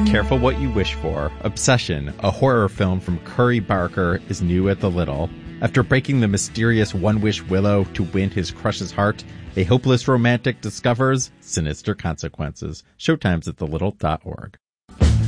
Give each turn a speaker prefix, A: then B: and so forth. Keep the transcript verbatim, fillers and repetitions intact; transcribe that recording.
A: Careful what you wish for. Obsession, a horror film from Curry Barker, is new at the Little. After breaking the mysterious One-Wish Willow to win his crush's heart, a hopeless romantic discovers sinister consequences. Showtime's at the little dot org.